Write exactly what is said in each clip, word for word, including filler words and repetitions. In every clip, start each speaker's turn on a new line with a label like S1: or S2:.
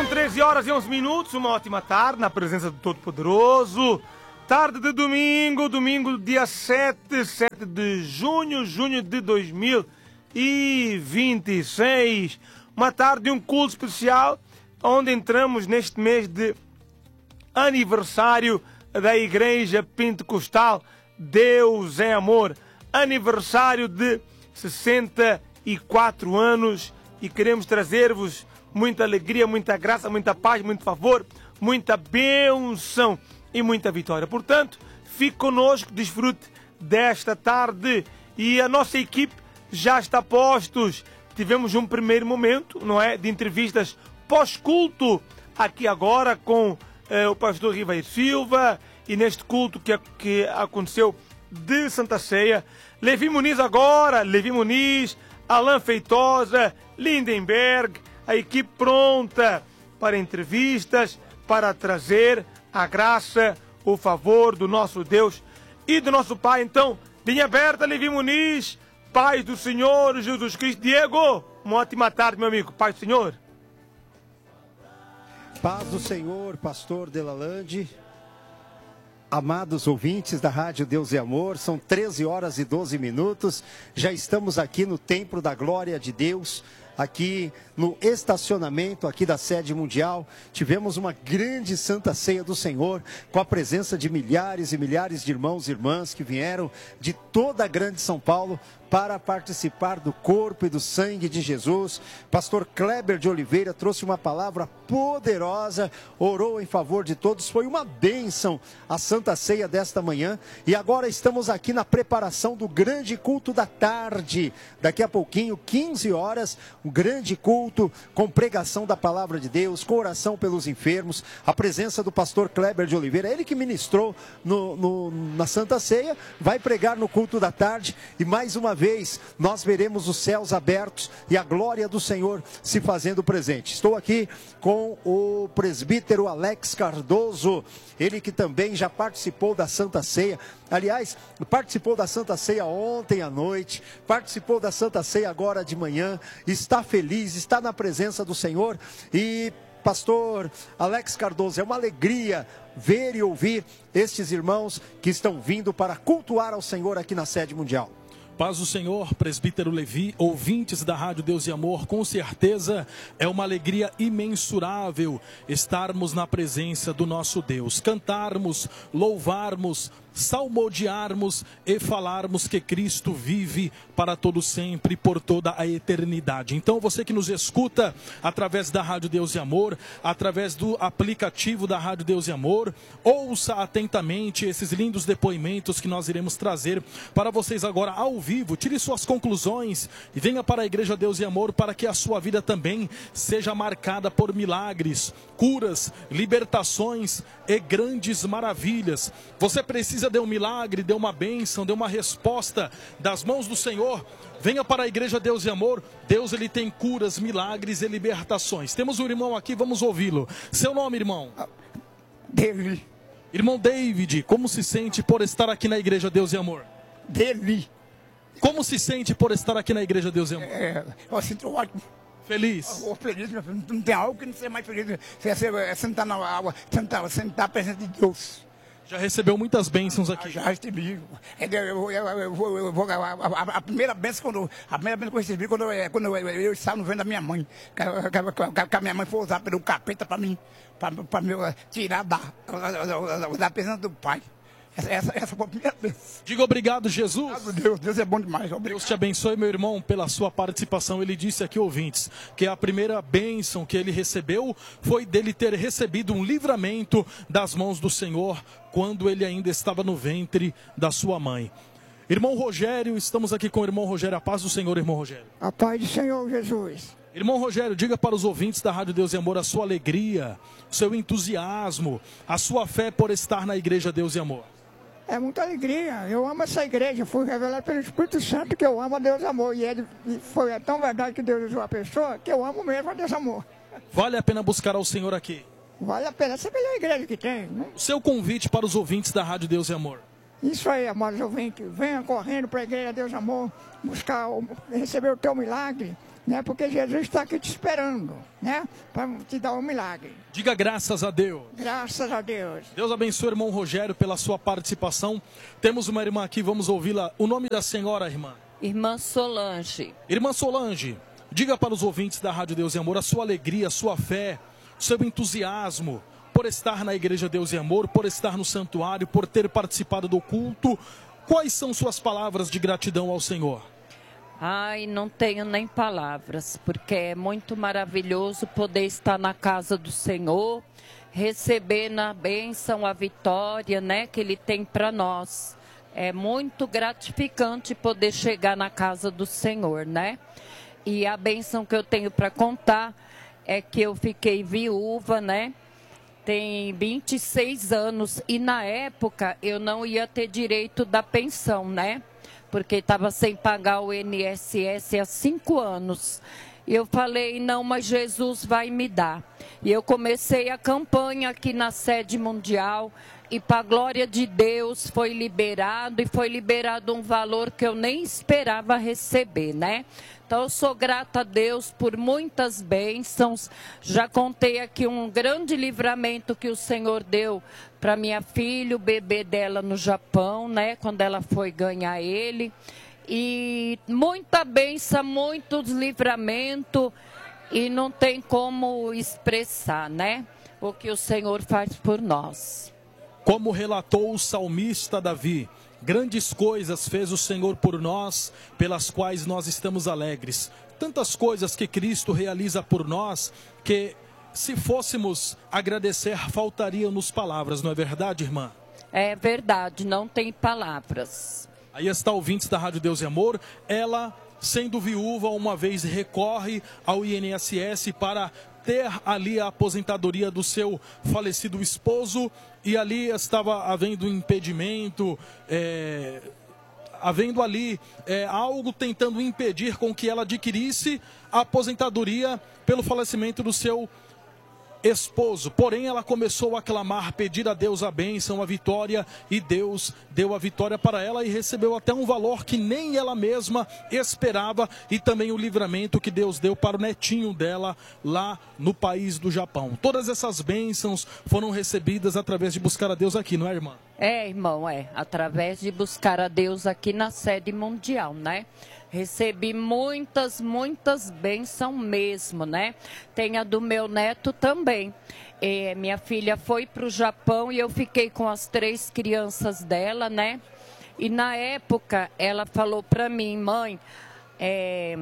S1: São treze horas e onze minutos, uma ótima tarde na presença do Todo-Poderoso. Tarde de domingo, domingo dia sete, sete de junho, junho de dois mil e vinte e seis. Uma tarde de um culto especial, onde entramos neste mês de aniversário da Igreja Pentecostal Deus é Amor. Aniversário de sessenta e quatro anos, e queremos trazer-vos muita alegria, muita graça, muita paz, muito favor, muita bênção e muita vitória. Portanto, fique conosco, desfrute desta tarde. E a nossa equipe já está a postos. Tivemos um primeiro momento, não é, de entrevistas pós-culto, aqui agora com eh, o pastor Ribeiro Silva, e neste culto que, que aconteceu de Santa Ceia. Levi Muniz agora, Levi Muniz, Alain Feitosa, Lindenberg, a equipe pronta para entrevistas, para trazer a graça, o favor do nosso Deus e do nosso Pai. Então, linha aberta, Levi Muniz, paz do Senhor Jesus Cristo. Diego, uma ótima tarde, meu amigo. Paz do Senhor.
S2: Paz do Senhor, pastor Delalande. Amados ouvintes da Rádio Deus e Amor, são treze horas e doze minutos, já estamos aqui no Templo da Glória de Deus, aqui no estacionamento aqui da sede mundial. Tivemos uma grande Santa Ceia do Senhor, com a presença de milhares e milhares de irmãos e irmãs que vieram de toda a grande São Paulo para participar do corpo e do sangue de Jesus. Pastor Kleber de Oliveira trouxe uma palavra poderosa, orou em favor de todos, foi uma bênção a Santa Ceia desta manhã. E agora estamos aqui na preparação do grande culto da tarde, daqui a pouquinho, quinze horas, um grande culto com pregação da palavra de Deus, com oração pelos enfermos, a presença do pastor Kleber de Oliveira, ele que ministrou no, no, na Santa Ceia, vai pregar no culto da tarde, e mais uma vez nós veremos os céus abertos e a glória do Senhor se fazendo presente. Estou aqui com o presbítero Alex Cardoso, ele que também já participou da Santa Ceia. Aliás, participou da Santa Ceia ontem à noite, participou da Santa Ceia agora de manhã, está feliz, está na presença do Senhor. E pastor Alex Cardoso, é uma alegria ver e ouvir estes irmãos que estão vindo para cultuar ao Senhor aqui na sede mundial.
S3: Paz do Senhor, presbítero Levi, ouvintes da Rádio Deus e Amor, com certeza é uma alegria imensurável estarmos na presença do nosso Deus, cantarmos, louvarmos, salmodiarmos e falarmos que Cristo vive para todo sempre, por toda a eternidade. Então você que nos escuta através da Rádio Deus e Amor, através do aplicativo da Rádio Deus e Amor, ouça atentamente esses lindos depoimentos que nós iremos trazer para vocês agora ao vivo. Tire suas conclusões e venha para a Igreja Deus e Amor para que a sua vida também seja marcada por milagres, curas, libertações e grandes maravilhas. Você precisa de um milagre, de uma bênção, de uma resposta das mãos do Senhor? Venha para a Igreja Deus e Amor. Deus, ele tem curas, milagres e libertações. Temos um irmão aqui, vamos ouvi-lo. Seu nome, irmão?
S4: David.
S3: Irmão David, como se sente por estar aqui na Igreja Deus e Amor?
S4: David.
S3: Como se sente por estar aqui na Igreja Deus e Amor?
S4: É, eu sinto ótimo.
S3: Feliz?
S4: Eu, eu feliz, meu filho. Não tem algo que não seja mais feliz. Você é sentar na água, sentar, sentar presente de Deus.
S3: Já recebeu muitas bênçãos aqui?
S4: Já recebi. Eu, eu, eu, eu, eu vou, a, a, a primeira bênção quando a primeira bênção que eu recebi quando eu, quando eu, eu, eu estava no ventre da minha mãe, que, que, que a minha mãe foi usar pelo capeta para mim, para me tirar da, da, da presença do Pai. Essa, essa, essa foi a primeira vez.
S3: Diga obrigado, Jesus.
S4: Deus, Deus é bom demais. Obrigado.
S3: Deus te abençoe, meu irmão, pela sua participação. Ele disse aqui, ouvintes, que a primeira bênção que ele recebeu foi dele ter recebido um livramento das mãos do Senhor quando ele ainda estava no ventre da sua mãe. Irmão Rogério, estamos aqui com o irmão Rogério. A paz do Senhor, irmão Rogério.
S4: A paz do Senhor, Jesus.
S3: Irmão Rogério, diga para os ouvintes da Rádio Deus e Amor a sua alegria, o seu entusiasmo, a sua fé por estar na Igreja Deus e Amor.
S5: É muita alegria. Eu amo essa igreja. Fui revelado pelo Espírito Santo que eu amo a Deus Amor. E ele e foi é tão verdade que Deus usou a pessoa que eu amo mesmo a Deus Amor.
S3: Vale a pena buscar ao Senhor aqui?
S5: Vale a pena. Essa é a melhor igreja que tem. Né?
S3: O seu convite para os ouvintes da Rádio Deus e Amor.
S5: Isso aí, amados ouvintes. Venha correndo para a Igreja Deus Amor, buscar, receber o teu milagre, né? Porque Jesus está aqui te esperando, né? Para te dar um milagre.
S3: Diga graças a Deus.
S5: Graças a Deus.
S3: Deus abençoe o irmão Rogério pela sua participação. Temos uma irmã aqui, vamos ouvi-la. O nome da senhora, irmã?
S6: Irmã Solange.
S3: Irmã Solange, diga para os ouvintes da Rádio Deus e Amor a sua alegria, a sua fé, o seu entusiasmo por estar na Igreja Deus e Amor, por estar no santuário, por ter participado do culto. Quais são suas palavras de gratidão ao Senhor?
S6: Ai, não tenho nem palavras, porque é muito maravilhoso poder estar na casa do Senhor, receber na bênção a vitória, né, que Ele tem para nós. É muito gratificante poder chegar na casa do Senhor, né? E a bênção que eu tenho para contar é que eu fiquei viúva, né? Tem vinte e seis anos e na época eu não ia ter direito da pensão, né? Porque estava sem pagar o I N S S há cinco anos. E eu falei, não, mas Jesus vai me dar. E eu comecei a campanha aqui na sede mundial e para a glória de Deus foi liberado e foi liberado um valor que eu nem esperava receber, né? Então eu sou grata a Deus por muitas bênçãos. Já contei aqui um grande livramento que o Senhor deu para minha filha, o bebê dela no Japão, né? Quando ela foi ganhar ele. E muita bênção, muitos livramento e não tem como expressar, né? O que o Senhor faz por nós.
S3: Como relatou o salmista Davi, grandes coisas fez o Senhor por nós, pelas quais nós estamos alegres. Tantas coisas que Cristo realiza por nós, que se fôssemos agradecer, faltariam-nos palavras, não é verdade, irmã?
S6: É verdade, não tem palavras.
S3: Aí está ouvintes da Rádio Deus e Amor, ela, sendo viúva, uma vez recorre ao I N S S para ter ali a aposentadoria do seu falecido esposo, e ali estava havendo impedimento, é, havendo ali é, algo tentando impedir com que ela adquirisse a aposentadoria pelo falecimento do seu esposo. Porém, ela começou a clamar, pedir a Deus a bênção, a vitória, e Deus deu a vitória para ela e recebeu até um valor que nem ela mesma esperava, e também o livramento que Deus deu para o netinho dela lá no país do Japão. Todas essas bênçãos foram recebidas através de buscar a Deus aqui, não é, irmã?
S6: É, irmão, é. Através de buscar a Deus aqui na sede mundial, né? Recebi muitas, muitas bênçãos mesmo, né? Tem a do meu neto também. É, minha filha foi para o Japão e eu fiquei com as três crianças dela, né? E na época ela falou para mim, mãe, é,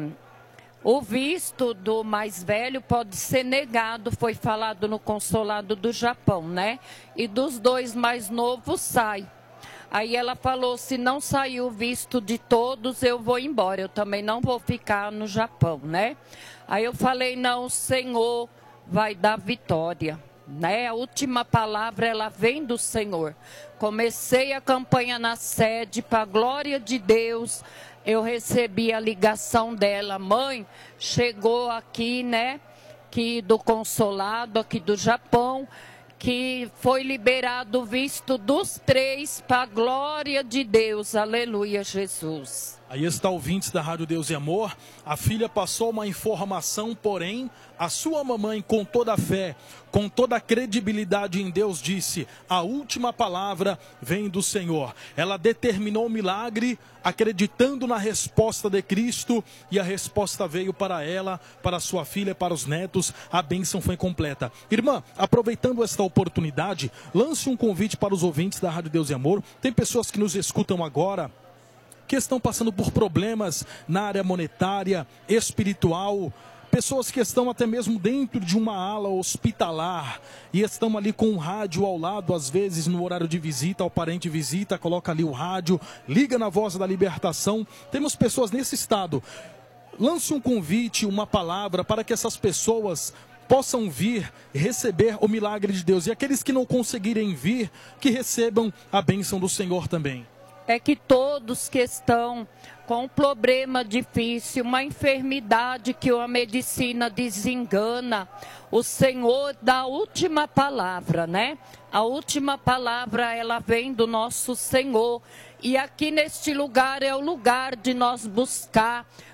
S6: o visto do mais velho pode ser negado, foi falado no consulado do Japão, né? E dos dois mais novos sai. Aí ela falou, se não sair o visto de todos, eu vou embora. Eu também não vou ficar no Japão, né? Aí eu falei, não, o Senhor vai dar vitória, né? A última palavra, ela vem do Senhor. Comecei a campanha na sede, para a glória de Deus. Eu recebi a ligação dela, mãe, chegou aqui, né? Que do consulado aqui do Japão, que foi liberado o visto dos três para a glória de Deus. Aleluia, Jesus.
S3: Aí está ouvintes da Rádio Deus e Amor. A filha passou uma informação, porém, a sua mamãe, com toda a fé, com toda a credibilidade em Deus, disse, a última palavra vem do Senhor. Ela determinou o milagre, acreditando na resposta de Cristo, e a resposta veio para ela, para sua filha, para os netos. A bênção foi completa. Irmã, aproveitando esta oportunidade, lance um convite para os ouvintes da Rádio Deus e Amor. Tem pessoas que nos escutam agora, que estão passando por problemas na área monetária, espiritual, pessoas que estão até mesmo dentro de uma ala hospitalar e estão ali com um rádio ao lado, às vezes no horário de visita, o parente visita, coloca ali o rádio, liga na Voz da Libertação. Temos pessoas nesse estado. Lance um convite, uma palavra para que essas pessoas possam vir receber o milagre de Deus. E aqueles que não conseguirem vir, que recebam a bênção do Senhor também.
S6: É que todos que estão com um problema difícil, uma enfermidade que a medicina desengana, o Senhor dá a última palavra, né? A última palavra, ela vem do nosso Senhor. E aqui neste lugar é o lugar de nós buscar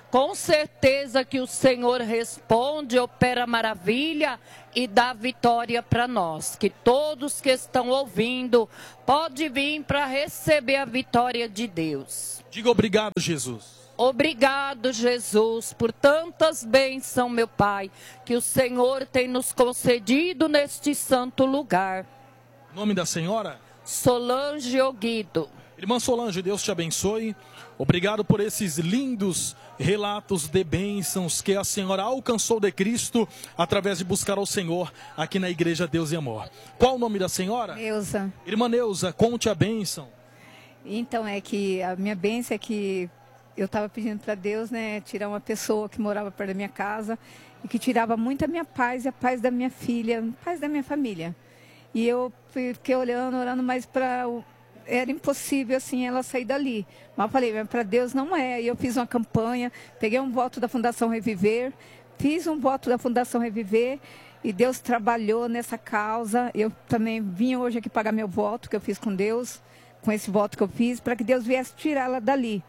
S6: Com certeza que o Senhor responde, opera maravilha e dá vitória para nós. Que todos que estão ouvindo podem vir para receber a vitória de Deus.
S3: Diga obrigado, Jesus.
S6: Obrigado, Jesus, por tantas bênçãos, meu Pai, que o Senhor tem nos concedido neste santo lugar.
S3: Nome da senhora?
S6: Solange Oguido.
S3: Irmã Solange, Deus te abençoe. Obrigado por esses lindos relatos de bênçãos que a senhora alcançou de Cristo através de buscar ao Senhor aqui na Igreja Deus e Amor. Qual o nome da senhora?
S7: Neuza.
S3: Irmã Neuza, conte a bênção.
S7: Então, é que a minha bênção é que eu estava pedindo para Deus, né, tirar uma pessoa que morava perto da minha casa e que tirava muito a minha paz e a paz da minha filha, a paz da minha família. E eu fiquei olhando, orando, mas para era impossível assim ela sair dali. Mas eu falei, para Deus não é. E eu fiz uma campanha, peguei um voto da Fundação Reviver, fiz um voto da Fundação Reviver e Deus trabalhou nessa causa. Eu também vim hoje aqui pagar meu voto que eu fiz com Deus, com esse voto que eu fiz, para que Deus viesse tirá-la dali.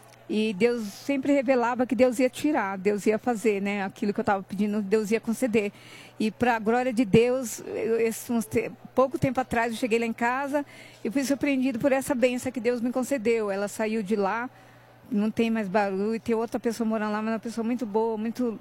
S7: E Deus sempre revelava que Deus ia tirar, Deus ia fazer, né? Aquilo que eu estava pedindo, Deus ia conceder. E para a glória de Deus, eu, esse, uns te, pouco tempo atrás eu cheguei lá em casa e fui surpreendido por essa bênção que Deus me concedeu. Ela saiu de lá, não tem mais barulho, tem outra pessoa morando lá, mas uma pessoa muito boa, muito,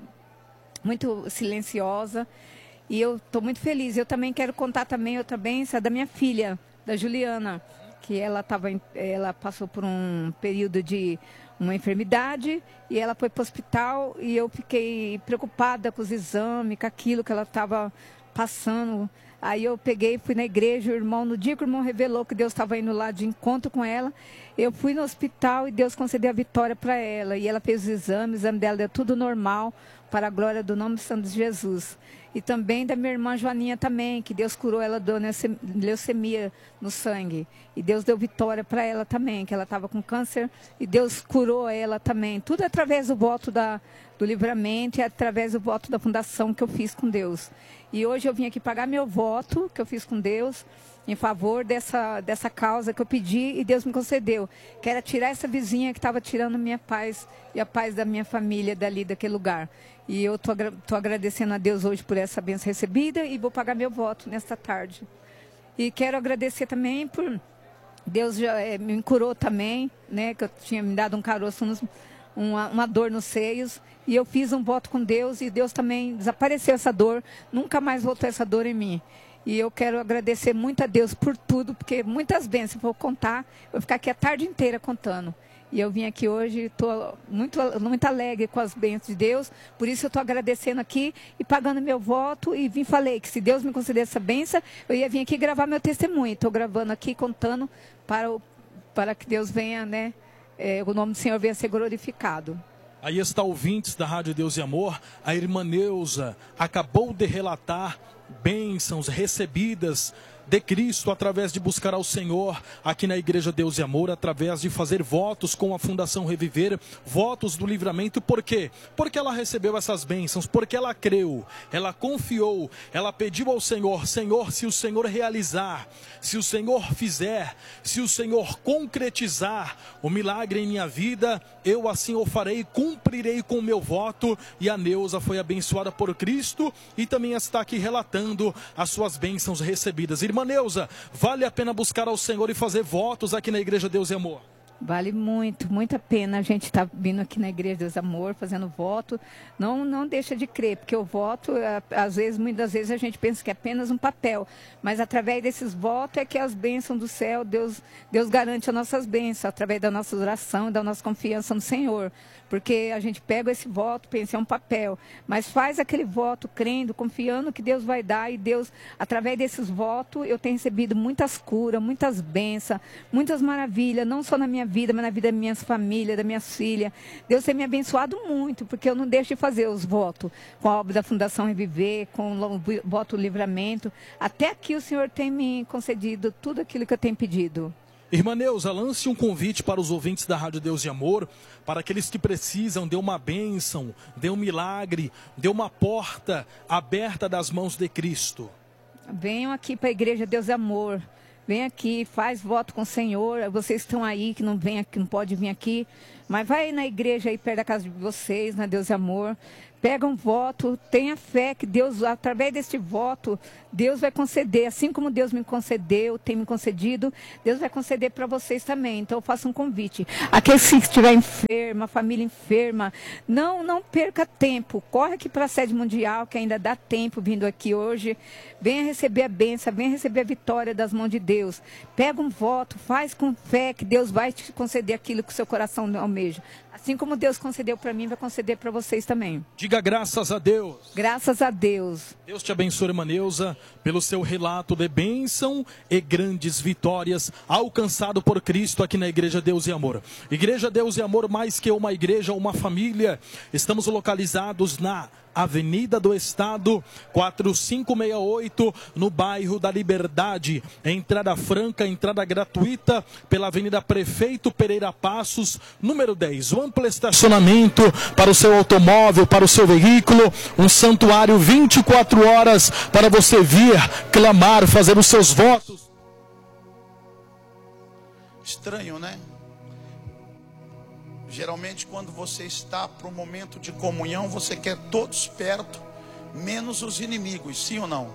S7: muito silenciosa. E eu estou muito feliz. Eu também quero contar também outra bênção da minha filha, da Juliana, que ela, tava, ela passou por um período de uma enfermidade e ela foi para o hospital e eu fiquei preocupada com os exames, com aquilo que ela estava passando. Aí eu peguei, fui na igreja, o irmão, no dia que o irmão revelou que Deus estava indo lá de encontro com ela, eu fui no hospital e Deus concedeu a vitória para ela. E ela fez os exames, o exame dela deu tudo normal, para a glória do nome santo de Jesus. E também da minha irmã Joaninha também, que Deus curou ela de leucemia no sangue. E Deus deu vitória para ela também, que ela estava com câncer. E Deus curou ela também. Tudo através do voto da, do livramento e através do voto da fundação que eu fiz com Deus. E hoje eu vim aqui pagar meu voto que eu fiz com Deus em favor dessa, dessa causa que eu pedi e Deus me concedeu. Que era tirar essa vizinha que estava tirando a minha paz e a paz da minha família dali, daquele lugar. E eu estou agradecendo a Deus hoje por essa bênção recebida e vou pagar meu voto nesta tarde. E quero agradecer também por Deus já é, me curou também, né? Que eu tinha me dado um caroço, nos, uma, uma dor nos seios. E eu fiz um voto com Deus e Deus também desapareceu essa dor. Nunca mais voltou essa dor em mim. E eu quero agradecer muito a Deus por tudo, porque muitas bênçãos eu vou contar. Eu vou ficar aqui a tarde inteira contando. E eu vim aqui hoje, estou muito, muito alegre com as bênçãos de Deus. Por isso eu estou agradecendo aqui e pagando meu voto. E vim falei que se Deus me conceder essa bênção, eu ia vir aqui gravar meu testemunho. Estou gravando aqui, contando para, o, para que Deus venha, né? É, o nome do Senhor venha ser glorificado.
S3: Aí está, ouvintes da Rádio Deus e Amor, a irmã Neuza acabou de relatar bênçãos recebidas de Cristo através de buscar ao Senhor aqui na Igreja Deus e Amor, através de fazer votos com a Fundação Reviver, votos do livramento. Por quê? Porque ela recebeu essas bênçãos, porque ela creu, ela confiou, ela pediu ao Senhor: Senhor, se o Senhor realizar, se o Senhor fizer, se o Senhor concretizar o milagre em minha vida, eu assim o farei, cumprirei com o meu voto. E a Neuza foi abençoada por Cristo e também está aqui relatando as suas bênçãos recebidas. Irmã Neuza, vale a pena buscar ao Senhor e fazer votos aqui na Igreja Deus e Amor?
S7: Vale muito, muito a pena a gente estar tá vindo aqui na Igreja Deus e Amor, fazendo voto. Não, não deixa de crer, porque o voto, às vezes, muitas vezes a gente pensa que é apenas um papel. Mas através desses votos é que as bênçãos do céu, Deus, Deus garante as nossas bênçãos, através da nossa oração e da nossa confiança no Senhor. Porque a gente pega esse voto, pensa, é um papel, mas faz aquele voto crendo, confiando que Deus vai dar. E Deus, através desses votos, eu tenho recebido muitas curas, muitas bênçãos, muitas maravilhas, não só na minha vida, mas na vida das minhas famílias, das minhas filhas. Deus tem me abençoado muito, porque eu não deixo de fazer os votos com a obra da Fundação Reviver, com o voto do livramento. Até aqui o Senhor tem me concedido tudo aquilo que eu tenho pedido.
S3: Irmã Neuza, lance um convite para os ouvintes da Rádio Deus e Amor, para aqueles que precisam de uma bênção, de um milagre, de uma porta aberta das mãos de Cristo.
S7: Venham aqui para a Igreja Deus e Amor. vem aqui, faz voto com o Senhor. Vocês estão aí que não vem aqui, não pode vir aqui, mas vai na igreja aí perto da casa de vocês, na Deus e Amor. Pega um voto, tenha fé que Deus, através deste voto, Deus vai conceder, assim como Deus me concedeu, tem me concedido, Deus vai conceder para vocês também. Então eu faço um convite. Aqueles que estiver enferma, família enferma, não, não perca tempo. Corre aqui para a sede mundial, que ainda dá tempo vindo aqui hoje. Venha receber a bênção, venha receber a vitória das mãos de Deus. Pega um voto, faz com fé que Deus vai te conceder aquilo que o seu coração almeja. Assim como Deus concedeu para mim, vai conceder para vocês também.
S3: Diga graças a Deus.
S7: Graças a Deus.
S3: Deus te abençoe, irmã Neuza, pelo seu relato de bênção e grandes vitórias alcançado por Cristo aqui na Igreja Deus e Amor. Igreja Deus e Amor, mais que uma igreja, uma família. Estamos localizados na Avenida do Estado, quatro cinco seis oito, no bairro da Liberdade. Entrada franca, entrada gratuita pela Avenida Prefeito Pereira Passos, número dez. Um amplo estacionamento para o seu automóvel, para o seu veículo. Um santuário vinte e quatro horas para você vir, clamar, fazer os seus votos.
S8: Estranho, né? Geralmente quando você está para um momento de comunhão, você quer todos perto, menos os inimigos, sim ou não?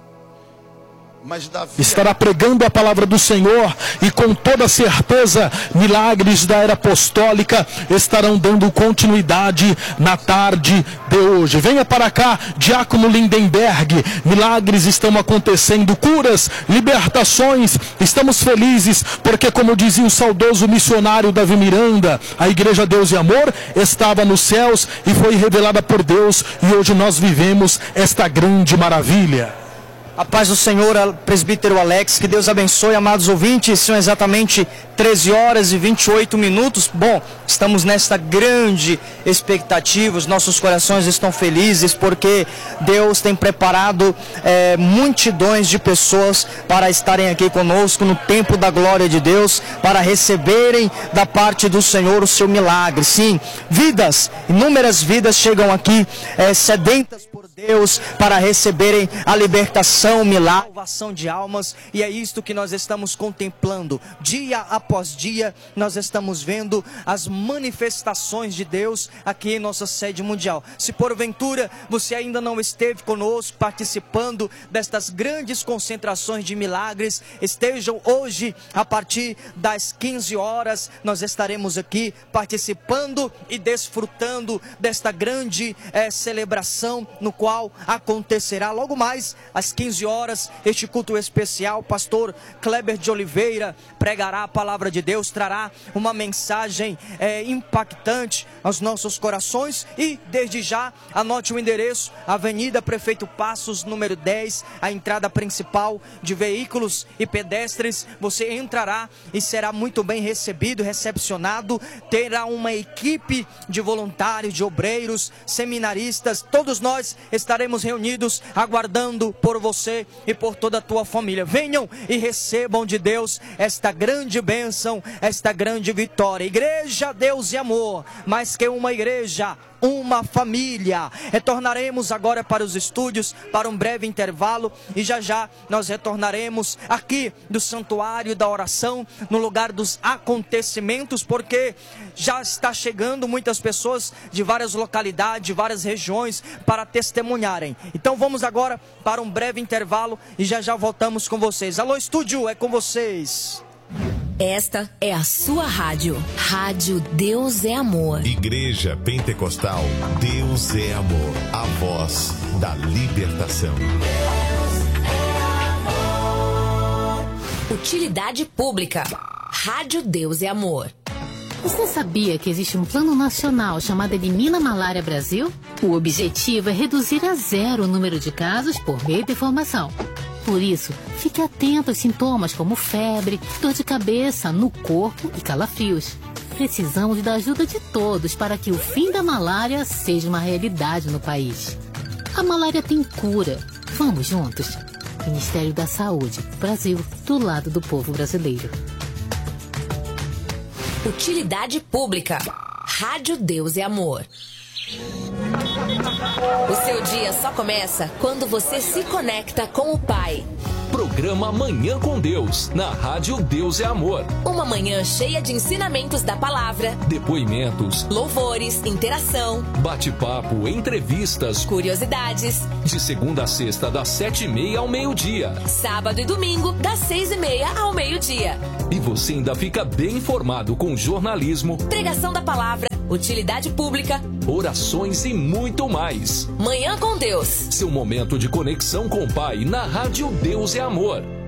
S8: Mas Davi
S3: estará pregando a palavra do Senhor e com toda certeza milagres da era apostólica estarão dando continuidade na tarde de hoje. Venha para cá, Diácono Lindenberg, milagres estão acontecendo, curas, libertações. Estamos felizes porque, como dizia o saudoso missionário Davi Miranda, a Igreja Deus e Amor estava nos céus e foi revelada por Deus, e hoje nós vivemos esta grande maravilha.
S9: A paz do Senhor, presbítero Alex, que Deus abençoe, amados ouvintes. São exatamente treze horas e vinte e oito minutos. Bom, estamos nesta grande expectativa, os nossos corações estão felizes porque Deus tem preparado é, multidões de pessoas para estarem aqui conosco no tempo da glória de Deus, para receberem da parte do Senhor o seu milagre. Sim, vidas, inúmeras vidas chegam aqui é, sedentas por Deus para receberem a libertação, milagre, salvação de almas, e é isto que nós estamos contemplando. Dia após dia, nós estamos vendo as manifestações de Deus aqui em nossa sede mundial. Se porventura você ainda não esteve conosco participando destas grandes concentrações de milagres, estejam hoje a partir das quinze horas, nós estaremos aqui participando e desfrutando desta grande é, celebração, no qual acontecerá logo mais às quinze horas este culto especial. Pastor Kleber de Oliveira pregará a palavra de Deus, trará uma mensagem é, impactante aos nossos corações. E desde já anote o endereço: Avenida Prefeito Passos, número dez, a entrada principal de veículos e pedestres. Você entrará e será muito bem recebido, recepcionado. Terá uma equipe de voluntários, de obreiros, seminaristas. Todos nós estaremos reunidos aguardando por você e por toda a tua família. Venham e recebam de Deus esta grande bênção, esta grande vitória. Igreja Deus e Amor, mais que uma igreja, uma família. Retornaremos agora para os estúdios para um breve intervalo e já já nós retornaremos aqui do Santuário da Oração, no lugar dos acontecimentos, porque já está chegando muitas pessoas de várias localidades, de várias regiões para testemunharem. Então vamos agora para um breve intervalo e já já voltamos com vocês. Alô, estúdio, é com vocês.
S10: Esta é a sua rádio. Rádio Deus é Amor.
S11: Igreja Pentecostal Deus é Amor. A voz da libertação.
S10: Deus é amor. Utilidade pública. Rádio Deus é Amor.
S12: Você sabia que existe um plano nacional chamado Elimina Malária Brasil? O objetivo é reduzir a zero o número de casos por meio de informação. Por isso, fique atento aos sintomas como febre, dor de cabeça, no corpo e calafrios. Precisamos da ajuda de todos para que o fim da malária seja uma realidade no país. A malária tem cura. Vamos juntos? Ministério da Saúde, Brasil, do lado do povo brasileiro.
S10: Utilidade pública. Rádio Deus é Amor. O seu dia só começa quando você se conecta com o Pai.
S13: Programa Manhã com Deus, na Rádio Deus é Amor.
S10: Uma manhã cheia de ensinamentos da palavra,
S13: Depoimentos,
S10: louvores, interação,
S13: bate-papo, entrevistas,
S10: curiosidades.
S13: De segunda a sexta, das sete e meia ao meio-dia.
S10: Sábado e domingo, das seis e meia ao meio-dia.
S13: E você ainda fica bem informado com jornalismo,
S10: pregação da palavra, utilidade pública,
S13: orações e muito mais.
S10: Manhã com Deus.
S13: Seu momento de conexão com o Pai na Rádio Deus é Amor.